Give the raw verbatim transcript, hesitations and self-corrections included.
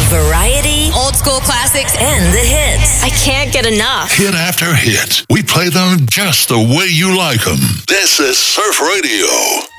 Variety, old school classics, and the hits. I can't get enough. Hit after hit. We play them just the way you like them. This is Surf Radio.